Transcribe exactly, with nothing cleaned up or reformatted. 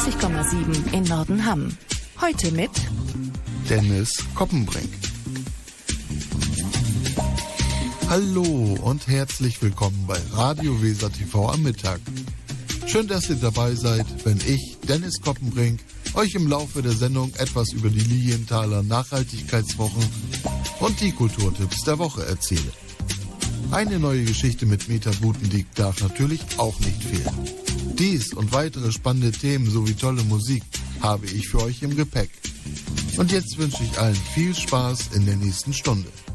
neunzig Komma sieben in Nordenham. Heute mit Dennis Koppenbrink. Hallo und herzlich willkommen bei Radio Weser T V am Mittag. Schön, dass ihr dabei seid, wenn ich, Dennis Koppenbrink, euch im Laufe der Sendung etwas über die Lilienthaler Nachhaltigkeitswochen und die Kulturtipps der Woche erzähle. Eine neue Geschichte mit Meta Butendiek darf natürlich auch nicht fehlen. Dies und weitere spannende Themen sowie tolle Musik habe ich für euch im Gepäck. Und jetzt wünsche ich allen viel Spaß in der nächsten Stunde.